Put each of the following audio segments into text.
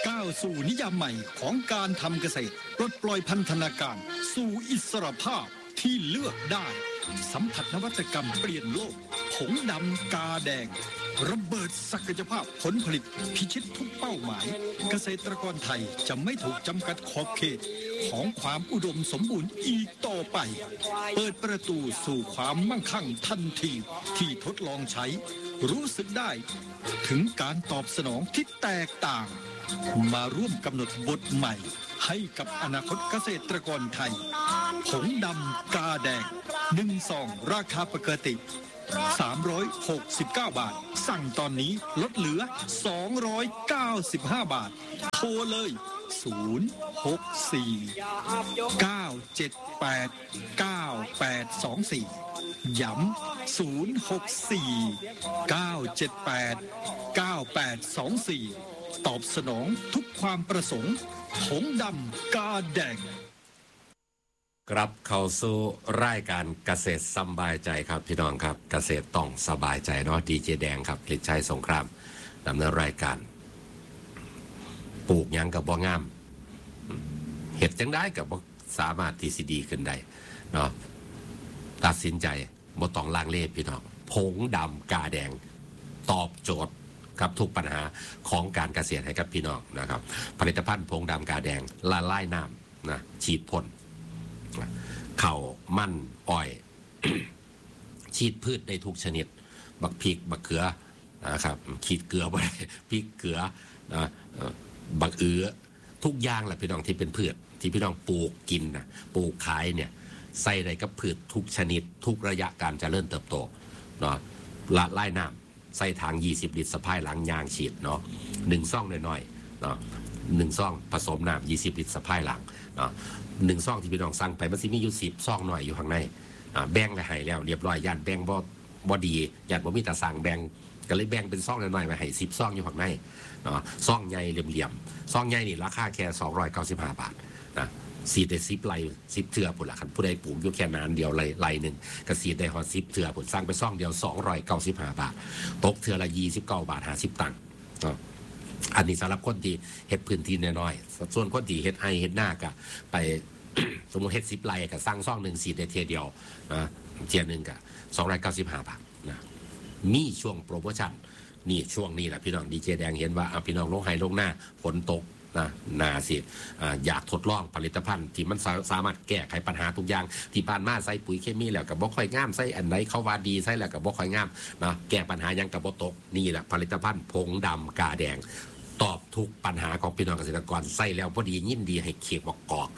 ก้าวสู่นิยามใหม่ของการทำเกษตรปลดปล่อยพันธนาการสู่อิสรภาพที่เลือกได้สัมผัสนวัตกรรมเปลี่ยนโลกผงดำกาแดงระเบิดศักยภาพผลผลิตพิชิตทุกเป้าหมายเกษตรกรไทยจะไม่ถูกจำกัดขอบเขตของความอุดมสมบูรณ์อีกต่อไปเปิดประตูสู่ความมั่งคั่งทันทีที่ทดลองใช้รู้สึกได้ถึงการตอบสนองที่แตกต่างมาร่วมกำหนดบทใหม่ให้กับอนาคตเกษตรกรไทยผงดำกาแดง1 ซองราคาปกติ369 บาทสั่งตอนนี้ลดเหลือ295 บาทโทรเลย064 978 9824ย้ำ064 978 9824ตอบสนองทุกความประสงค์ผงดำกาแดงกลับเข้าสู่รายการเกษตรสบายใจครับพี่น้องครับเกษตรต้องสบายใจเนาะดีเจแดงครับฤทธิ์ชัยสงครามดำเนินรายการปลูกหยังกับบ่งามเห็ดจังได้กับบ่สามารถที่สิดีขึ้นได้เนาะตัดสินใจบ่ต้องลังเลพี่น้องผงดำกาแดงตอบโจทย์กับทุกปัญหาของการเกษตรให้กับพี่น้องนะครับผลิตภัณฑ์ผงดำกาแดงละลายน้ำนะฉีดพ่นเข่ามันอ้อย ฉีดพืชได้ทุกชนิดบักพริกบักเขือนะครับขีดเกลือไปพริกเกลือนะบักทุกอย่างแหละพี่น้องที่เป็นพืชที่พี่น้องปลูกกินนะปลูกขายเนี่ยใส่ได้กับพืชทุกชนิดทุกระยะการเจริญเติบโตเนาะละลายน้ำใส่ถัง20 ลิตรสะพายหลังยางฉีดเนาะ1 ซองน้อยๆเนาะ1 ซองผสมน้ำ20 ลิตรสะพายหลังเนาะ1 ซองที่พี่น้องสั่งไปมันสิมีอยู่10 ซองหน่อยอยู่ข้างในแบ่งให้แล้วเรียบร้อยย่านแบ่งบ่ดีย่านบ่มีตาสั่งแบ่งก็เลยแบ่งเป็นซองน้อยๆมาให้10 ซองอยู่ข้างในเนาะซองใหญ่เหลี่ยมๆซองใหญ่นี่ราคาแค่295 บาทนะสีดได้10 ไร่10 เทื่อพุ่นล่ะคันผู้ใดปลูกอยู่แค่นานเดียวไร่นึงก็สีดได้ฮอด10 เทื่อพุ่นสั่งไปซองเดียว295 บาทตกเทื่อละ29 บาท50 ตังค์เนาะอันนี้สำหรับคนที่เฮ็ดพื้นที่น้อยๆส่วนคนที่เฮ็ดไร่เฮ็ดนาก็ไป สมมุติเฮ็ด10 ไร่ก็สั่งซองนึงสีดได้เทื่อเดียวนะเทื่อนึงก็295 บาทนะมีช่วงโปรโมชั่นนี่ช่วงนี้แหละพี่น้องดีเจแดงเห็นว่าพี่น้องลงไห้ลงหน้าฝนตกนะนาสิอยากทดลองผลิตภัณฑ์ที่มันสามารถแก้ไขปัญหาทุกอย่างที่ผ่านมาใส่ปุ๋ยเคมีแล้วกับบ่ค่อยงามใส่อันไหนเขาว่าดีใส่แล้วกับบ่ค่อยงามนะแก้ปัญหายังกับบ่ตกนี่แหละผลิตภัณฑ์ผงดำกาแดงตอบทุกปัญหาของพี่น้องเกษตรกรใส่แล้วพอดียินดีให้เขียบกอก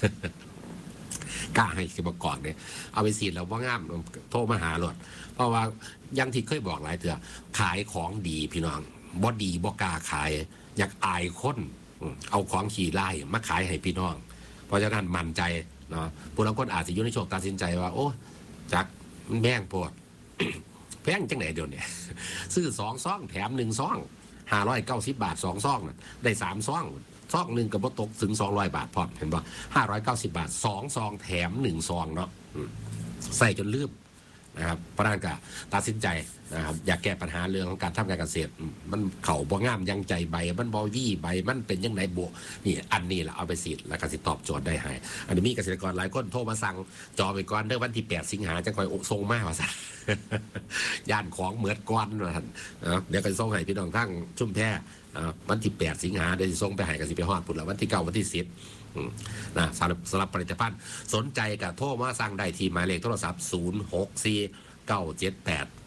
กล้าให้เขียบกอกเนี่ยเอาไปสีดแล้วว่างามโทรมาหาหลดเพราะว่ายังที่เคยบอกหลายเถื่อขายของดีพี่น้องบ่ดีบ่กล้าขายอยากอายคนเอาของขี่ไล่มาขายให้พี่น้องเพราะฉะนั้นมั่นใจเนาะผู้บางคนอาจจะอยู่ในโชคตัดสินใจว่าโอ้จักมันแพงโพด แพงจังไหนเดี๋ยวนี้ ซื้อ2 ซองแถม1 ซอง590 บาท2 ซองได้3 ซองซองนึงกับบ่ตกถึง200 บาทพร้อมเห็นบ่590 บาท2 ซองแถม1 ซองเนาะใส่จนลืมนะครับเพราะนั้นก็ตัดสินใจนะครับอยากแก้ปัญหาเรื่องของการทำการเกษตรมันเข่าบ่งามยังใจใบมันบ่วี่ใบมันเป็นยังไงบ่นี่อันนี้แหละเอาไปสีดแล้วก็สิตอบโจทย์ได้ให้อันนี้มีเกษตรกรหลายคนโทรมาสั่งจอไปก่อนเด้อวันที่8 สิงหาจังค่อยส่งมาว่าซั่น ย่านของเหมือดก่อนว่าซั่นเดี๋ยวก็ส่งให้พี่น้องทั้งชุมแพวันที่8 สิงหาเดี๋ยวสิส่งไปให้ก็สิไปฮอดพุ่นละวันที่9วันที่10นะสำหรับผลิตภัณฑ์สนใจกับโทรมาสั่งได้ที่หมายเลขโทรศัพท์064 978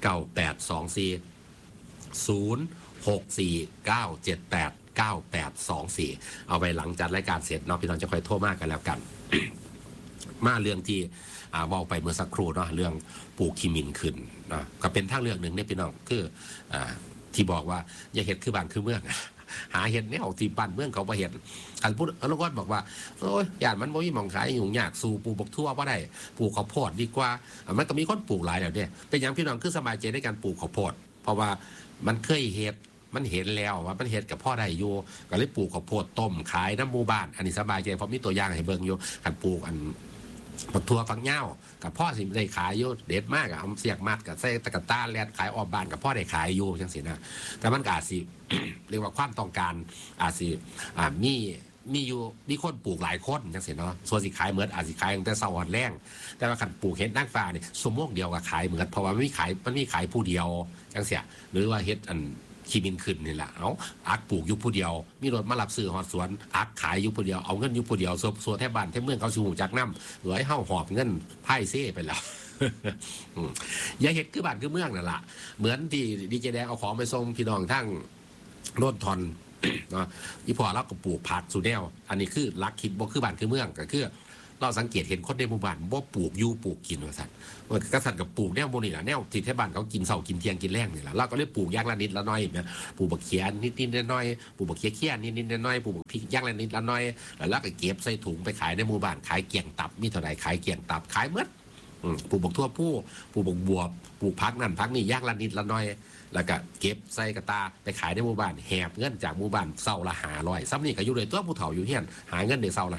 9824 064 978 9824เอาไว้หลังจัดรายการเสร็จเนาะพี่น้องจะค่อยโทรมากันแล้วกัน มาเรื่องที่เว้าไปเมื่อสักครู่เนาะเรื่องปลูกขี้มินขึ้นนะก็เป็นทางเลือกหนึ่งเนี่ยพี่น้องคือที่บอกว่าอย่าเห็ดคือบ้านคือเมือง หาเห็ดเนี่ยออกที่บ้านเมืองเขาบ่เห็ดอันพูดอนุกรบอกว่าโอ้ยย่านมันบ่มีหม่องขายยุ่งยากสู่ปลูกบักทั่วบ่ได้ปลูกข้าวโพดดีกว่ามันก็มีคนปลูกหลายแล้วเนี่ยเป็นอย่างพี่น้องคือสบายใจในการปลูกข้าวโพดเพราะว่ามันเคยเห็ดมันเห็นแล้วว่ามันเห็ดกับพ่อได้อยู่ก็เลยปลูกข้าวโพดต้มขายน้ำหมู่บ้านอันนี้สบายใจเพราะมีตัวอย่างให้เบิ่งอยู่คันปลูกอันบักทัวฝักเง่ากับพ่อสิได้ขายอยู่เด็ดมากเอาเสียกมัดกับใส่ตะกต้าแลดขายออกบ้านกับพ่อได้ขายอยู่จังสินะแต่มันอาจสิ เรียกว่าความต้องการอาจสิมีอยู่มีคนปลูกหลายคนจังสิเนาะส่วนสิขายเหมือนอาจสิขายตั้งแต่เช้าวันแรงแต่ว่าคันปลูกเห็ดนางฟ้าเนี่ยสมมติเดียวกับขายเหมือนเพราะว่ามันมีขายผู้เดียวจังเสียหรือว่าเห็ดอันขี้บินขึ้นนี่แหละเอาอักปลูกอยู่ผู้เดียวมีรถมารับซื้อหอดสวนอักขายอยู่ผู้เดียวเอาเงินอยู่ผู้เดียวส่วนแทบบ้านแทบเมืองเขาสูงจากน้ำเหลือให้เฮาหอบเงินไพ่เซ่ไปแล้ว อย่าเห็ดคือบ้านคือเมืองนั่นแหละเหมือนที่ดีเจแดงเอาของไปส่งพี่น้องทั้งโน่นทอน เนาะอีพอเราก็ปลูกผักสูแนวอันนี้คือลักคิดบ่คือบ้านคือเมืองก็คือเราสังเกตเห็นคนในหมู่บ้านบ่ปลูกอยู่ปลูกกินว่าซั่นว่ากษัตริย์กับปลูกแนวโมนี่ล่ะแนวที่แถวบ้านเขากินเช้ากินเที่ยงกินแลงนี่ล่ะเราก็เลยปลูกอย่างละนิดละน้อยนะปลูกบักเขียนิดๆน้อยๆปลูกบักเขียนิดๆน้อยๆปลูกบักพริกอย่างละนิดละน้อยแล้วก็เก็บใส่ถุงไปขายในหมู่บ้านขายเกี่ยงตับมีเท่าใดขายเกี่ยงตับขายหมดปลูกบักทั่วผู้ปลูกบักบวบปลูกพักนั่นพักนี่ย่างละนิดละน้อยแล้วก็เก็บใส่กระตาไปขายในหมู่บ้านแหบเงินจากหมู่บ้านเศร้าละ500ซ้ำนี่ก็อยู่เลยตัวผู้เฒ่าอยู่เฮียนหาเงินได้เศร้าละ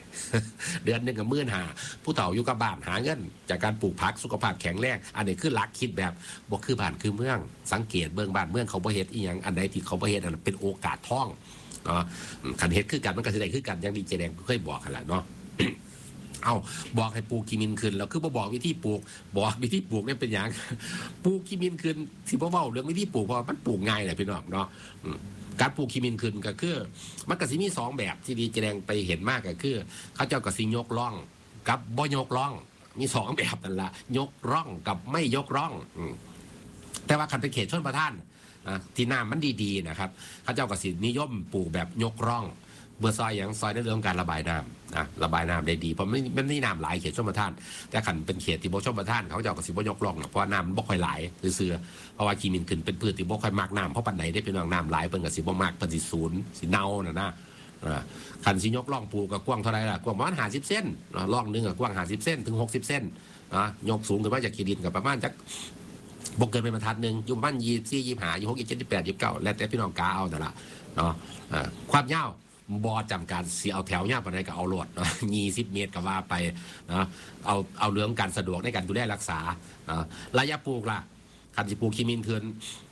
500 เดือนนึงก็15,000ผู้เฒ่าอยู่กับบ้านหาเงินจากการปลูกผักสุขภาพแข็งแรงอันนี้คือหลักคิดแบบบ่คือบ้านคือเมืองสังเกตเบิ่งบ้านเมืองเขาบ่เฮ็ดอีหยังอันใดที่เขาบ่เฮ็ดอันนั้นเป็นโอกาสทองเนาะคันเฮ็ดคือกันมันก็สิได้คือกันอย่างดีเจแดงเคยบอกกันแหละเนาะเอาบอกให้ปลูกขี้มินขึ้นแล้วคือบอกวิธีปลูกบอกวิธีปลูกนี่เป็นอย่าง ปลูกขี้มินขึ้นที่พ่อเว้าเรื่องวิธีปลูกเพราะมันปลูกง่ายแหละพี่น้องเนาะการปลูกขี้มินขึ้นก็คือมันก็สิมี2แบบที่ดีแสดงไปเห็นมากก็คือเขาเจ้าก็สิยกร่องกับบ่ยกร่องมี2แบบนั่นละยกร่องกับไม่ยกร่องแต่ว่าคันเป็นเขตชนประทานที่น้ำมันดีๆนะครับเขาเจ้าก็สินิยมปลูกแบบยกร่องเมื่อซอยอย่างซอยในเรื่องการระบายน้ำนะระบายน้ำได้ดีเพราะมันไม่น้ำหลายเขตชลประทานแต่ขันเป็นเขตที่บ่ชลประทานเขาจะเอากระสิบยกล่องเพราะน้ำมันบ่ค่อยไหลเสื่อเพราะว่าขี้มินขึ้นเป็นพืชที่บ่ค่อยมากน้ำเพราะปันไหนได้เป็นน้ำไหลเป็นกระสิบ่มากเป็นสิศูนย์สิเน่านะขันสิยกล่องปูกับกว้างเท่าไรล่ะกว้างประมาณ50 เส้นล่องนึงกว้าง50 เส้นถึง60 เส้นยกสูงขึ้นมาจากขี้ดินกับประมาณจากบกเกินเป็นบรรทัดหนึ่งอยู่บ้าน24 25 26 27 28 29แล้วแต่พี่น้องกาเอาแต่ละเนาะความยาวบอจำการเสียเอาแถวเนี่ยปานใดก็เอาโหลด20 เมตรก็ว่าไปนะเอาเรื่องการสะดวกในการดูแลรักษาระยะปลูกล่ะคันสิปลูกขี้มินคืน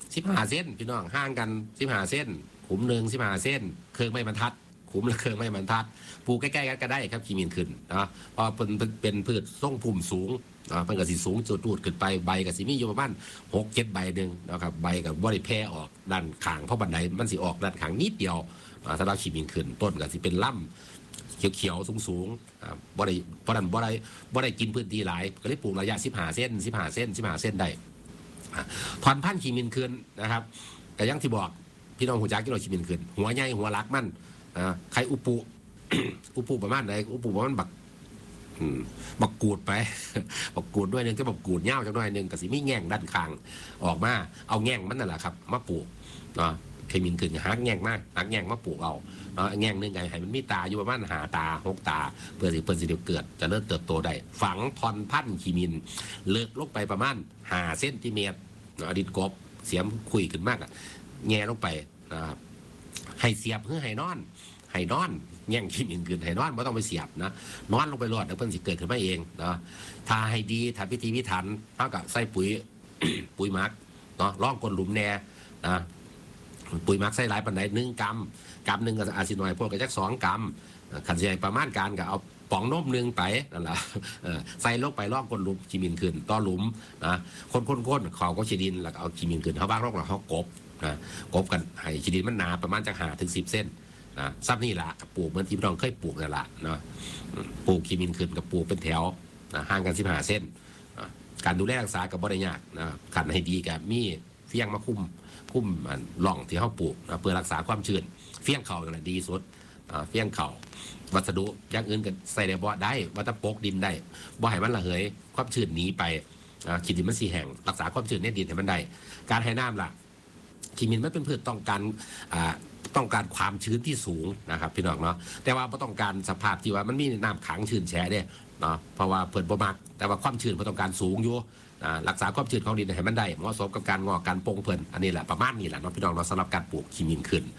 15 เส้นพี่น้องห่างกัน15 เส้นขุมหนึ่ง15 เส้นเครื่องไม้บรรทัดขุมละเครื่องไม้บรรทัดปลูกใกล้ๆกันก็ได้ครับขี้มินขึ้นนะเพราะเป็นพืชทรงพุ่มสูงมันก็สิสูงจูดขึ้นไปใบก็สิมีอยู่ประมาณ6-7 ใบนึงนะครับใบกับบ่ได้แพร่ออกด้านข้างเพราะบันไดมันสิออกด้านข้างนิดเดียวถ้าเราขี้มินขึ้นต้นก็สิเป็นล่ำเขียวๆสูงๆบ่ได้กินพื้นที่หลายก็เลยปลูกระยะ15 เส้น15 เส้น15 เส้นได้ถอนพันธุ์ขี้มินขึ้นนะครับแต่ยังที่บอกพี่น้องหูจักที่เราขี้มินขึ้นหัวใหญ่หัวรักมันใครอุปุ อุปุประมาณไหนอุปุประมาณบักกูดไป บักกูดด้วยนึงก็บักกูดเง่าจังด้วยนึงก็สิมีแง่งด้านข้างออกมาเอาแง่งมันนั่นแหละครับมาปลูกเคมินขึ้นหักแง่งมากหักแง่งมาปลูกเอาแง่งนึงไงให้มันมีตาอยู่ประมาณ5 ตา 6 ตาเพื่อสิเดี๋ยวเกิดจะเริ่มเติบโตได้ฝังทอนพันธุ์ขี้มินเลิกลงไปประมาณ5 เซนติเมตรดินกบเสียมคุยขึ้นมากแง่ลงไปนะครับให้เสียบเพื่อให้นอนแง่งขี้มินขึ้นให้นอนไม่ต้องไปเสียบนะนอนลงไปรอดแล้วเพิ่นสิเกิดขึ้นมาเองนะถ้าให้ดีถ้าพิธีพิถันเท่ากับใส่ปุ๋ย ปุ๋ยมักเนาะร่องก้นหลุมแน่นะปุ๋ยมักใส่หลายปันไหน1 กรัมนึงก็อาจสิหน่อยพวกก็จัก2 กรัมขันใส่ประมาณการก็เอาป๋องนมนึงไปนั่นแหละใส่ลงไปร่องก้นหลุมขี้มินขึ้นต่อหลุมนะคนเขาก็ฉีดินแล้วก็เอาขี้มินขึ้นเขาบ้างร่องแล้วเขากบกันให้ฉีดินมันหนาประมาณจาก5 ถึง 10 เส้นซับนี่แหละกับปลูกเหมือนที่พี่น้องเคยปลูกนั่นแหละเนาะปลูกขี้มินขึ้นกับปลูกเป็นแถวห่างกัน15 เส้นการดูแลรักษากับบริยากนะขันให้ดีกับมีเฟี้ยงมาคุ้มล่องที่เขาปลูกเพื่อรักษาความชื้นเฟี้ยงเข่าอย่างไรดีสุดเฟี้ยงเข่าวัสดุอย่างอื่นกันใส่ในบ่อได้วัตถุปกดินได้บ่ให้มันระเหยความชื้นหนีไปขี้ดินมันสีแห้งรักษาความชื้นในดินให้มันได้การให้น้ำล่ะขี้มินมันเป็นพืชต้องการความชื้นที่สูงนะครับพี่น้องเนาะแต่ว่าไม่ต้องการสภาพที่ว่ามันมีน้ำขังชื้นแฉะเนี่ยเนาะเพราะว่าเพิ่นบ่มักแต่ว่าความชื้นต้องการสูงอยู่รักษาความชื้นของดินให้มันได้เหมาะสมกับการงอกการปงเพิ่นอันนี้แหละประมาณนี้แหละเนาะพี่น้องเราสำหรับการปลูกขี้มินขึ้น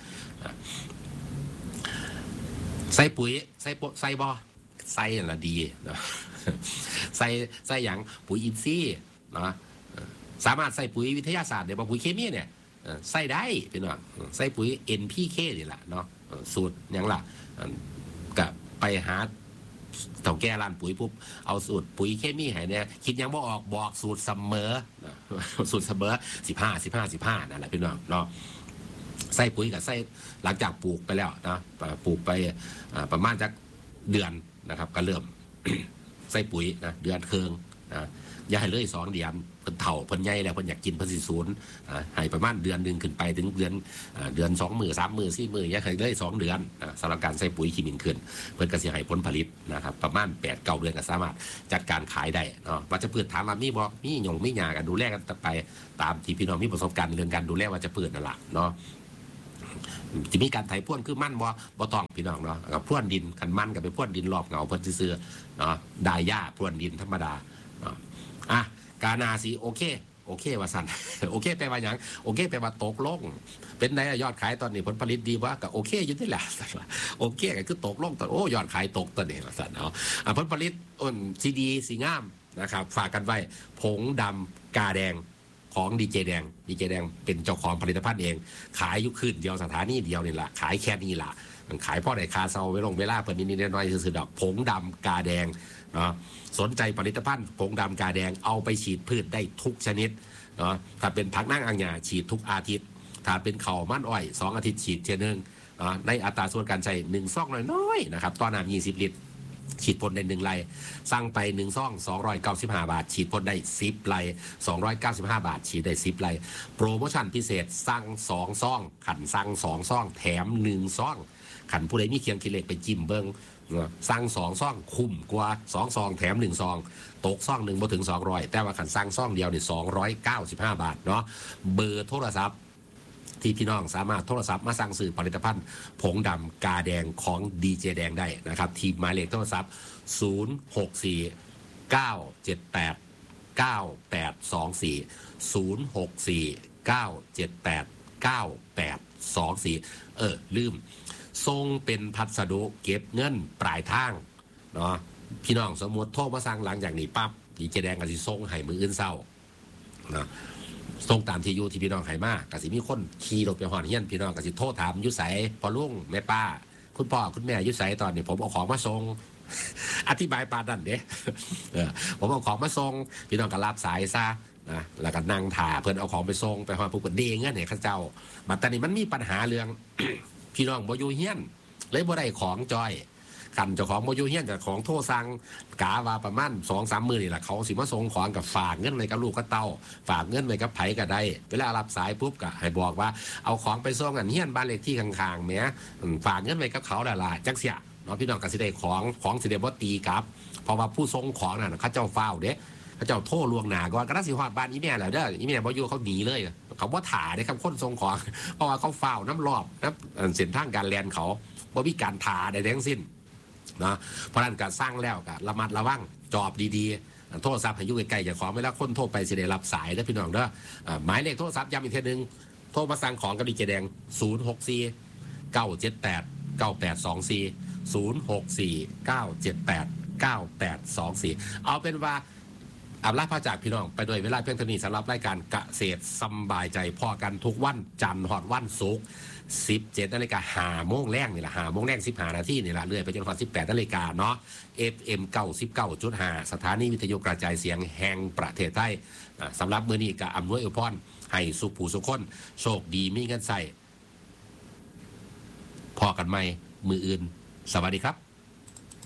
ใส่ปุ๋ยใส่บ่ใส่นั่นแหละดีนะใส่อย่างปุ๋ยอินทรีย์นะสามารถใส่ปุ๋ยวิทยาศาสตร์เนี่ยปุ๋ยเคมีเนี่ยใส่ได้พี่น้องใส่ปุ๋ย NPK นี่แหละเนาะสูตรอย่างล่ะก็ไปหาเต่าแก่ร้านปุ๋ยปุ๊บเอาสูตรปุ๋ยเคมีให้เนี่ยคิดยังบ่ออกบอกสูตรเสมอสูตรเสมอ15นั่นแหละพี่น้องเนาะใส่ปุ๋ยกับใส่หลังจากปลูกไปแล้วนะปลูกไปประมาณจากเดือนนะครับก็เริ่ม ใส่ปุ๋ยนะเดือนเคืองนะอย่าให้เลย2 เดือนเพิ่นเฒ่าเพิ่นใหญ่แล้วเพิ่นอยากกินเพิ่นสิสูญให้ประมาณเดือนนึงขึ้นไปถึงเดือน2 มื้อ3 มื้อ4 มื้ออย่าให้เลย2 เดือนสำหรับการใส่ปุ๋ยเคมีขึ้นเพิ่นก็สิให้ผลผลิตนะครับประมาณ8-9 เดือนก็สามารถจัดการขายได้เนาะว่าจะพืชถามว่ามีบ่มีหยงมีหญ้ากันดูแลกันไปตามที่พี่น้องมีประสบการณ์เรื่องการดูแลว่าจะพืชนั่นล่ะเนาะจะมีการไถพ่วนคือมั่นบ่ต้องพี่น้องเนาะกับพ่วนดินคันมั่นกับไปพ่วนดินรอบเงาเพิ่นซื่อๆเนาะดายหญ้าพ่วนดินธรรมดาเนาะกานาสีโอเคว่าสั่น โอเคแปลว่าอย่างโอเคแปลว่าตกลงเป็นไงยอดขายตอนนี้ผลผลิตดีว่าก็โอเคอยู่นี่แหละโอเคก็คือตกลงตอนยอดขายตกตอนนี้ว่าสั่นเอาผลผลิตซีดีสีงามนะครับฝากกันไว้ผงดำกาแดงของดีเจแดงเป็นเจ้าของผลิตภัณฑ์เองขายอยู่คืนเดียวสถานีเดียวนี่แหละขายแค่นี้ล่ะมันขายพ่อได้คาเซาไว้ลงเวลาเปิดนิดๆน้อยๆซื่อๆดอกผงดำกาแดงเนาะสนใจผลิตภัณฑ์ผงดำกาแดงเอาไปฉีดพืชได้ทุกชนิดเนาะถ้าเป็นผักนั่งอังยาฉีดทุกอาทิตย์ถ้าเป็นเข่ามั่นอ้อย2 อาทิตย์ฉีดเทียนึงในอัตราส่วนการใช้1 ซองน้อยๆนะครับต่อน้ำ20 ลิตรฉีดพ่นได้1 ไร่สั่งไป1 ซอง295 บาทฉีดพ่นได้10 ไร่295 บาทฉีดได้10 ไร่โปรโมชั่นพิเศษสั่ง2 ซองขันสั่ง2 ซองแถม1 ซองขันผู้ใดมีเคียงคิเลกไปจิ้มเบิ้งสั่ง2 ซองคุ้มกว่า2 ซองแถม1 ซองตกซองหนึ่งบ่ถึง200แต่ว่าขันสั่งซองเดียวนี่295 บาทเนาะเบอร์โทรศัพท์ที่พี่น้องสามารถโทรศัพท์มาสั่งซื้อผลิตภัณฑ์ผงดำกาแดงของดีเจแดงได้นะครับที่หมายเลขโทรศัพท์064 978 9824 064 978 9824ลืมทรงเป็นพัสดุเก็บเงินปลายทางเนาะพี่น้องสมมติโทรมาสั่งหลังจากนี้ปั๊บดีเจแดงก็สิส่งให้มื้ออื่นเช้านะส่งตามที่อยู่ที่พี่น้องให้มาก็สิมีคนขี่รถไปฮอดเฮียนพี่น้องก็สิโทรถามอยู่ไสพ่อลุงแม่ป้าคุณพ่อคุณแม่อยู่ไสตอนนี้ผมเอาของมาส่ง อธิบายปานนั้นเด้ ผมเอาของมาส่งพี่น้องก็รับสายซะนะแล้วก็นั่งถ่าเพิ่นเอาของไปส่งไปฮอดผู้เพิ่นเด้เงินให้เขาเจ้าบัดตอนนี้มันมีปัญหาเรื่อง พี่น้องบ่อยู่เฮียนเลยบ่ได้ของจอยกันเจ้าของบ่อยู่เฮียนเจ้าของโทรสั่งกาว่าประมาณ 2-3 มื้อนี่แหละเขาสิมาส่งของกับฝากเงินไว้กับลูกกับเต้าฝากเงินไว้กับไผก็ได้เวลารับสายปุ๊บก็ให้บอกว่าเอาของไปส่งอันเฮียนบ้านเลขที่ข้างๆแหมฝากเงินไว้กับเขาล่ะจักเสียเนาะพี่น้องก็สิได้ของสิได้บ่ตีกลับเพราะว่าผู้ส่งของนั่นเขาเจ้าฟ้าวเด้เขาเจ้าโทรล่วงหน้าก่อนก็น่าสิฮอดบ้านอีแม่แล้วเด้ออีแม่บ่อยู่เขาหนีเลยเขาบ่ถ่าได้คำคนส่งของเพราะว่าเขาฟ้าวน้ำรอบนะเส้นทางการแล่นเขาบ่มีการถ่าใดทั้งสิ้นนะเพราะนั้นการสร้างแล้วก็ระมัดระวังจอบดีๆโทรศัพท์ให้อยู่ใกล้ๆอย่าของไม่แล้วคนโทรไปสิได้รับสายเด้อพี่น้องเด้อหมายเลขโทรศัพท์ย้ำอีกทีนึงโทรมาสั่งของกับดีเจแดง064 978 9824 064 978 9824เอาเป็นว่าอับลาพาจากพี่น้องไปโดยเวลาเพียงเท่านี้สำหรับรายการเกษตรสบายใจพอกันทุกวันจันทร์หอดวันศุกร์17 นาฬิกา5 โมงแรงนี่แหละ5 โมงแรง15 นาทีนี่แหละเรื่อยไปจนถึง18 นาฬิกาเนาะ FM 99.5 สถานีวิทยุกระจายเสียงแห่งประเทศไทยสำหรับมื้อนี้ก็อำนวยอวยพรให้สุขผู้สุขคนโชคดีมีเงินใส่พอกันใหม่มื้ออื่นสวัสดีครับ